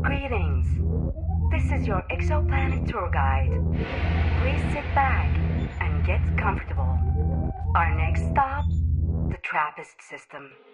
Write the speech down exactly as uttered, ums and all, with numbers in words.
Greetings. This is your exoplanet tour guide. Please sit back and get comfortable. Our next stop, the Trappist system.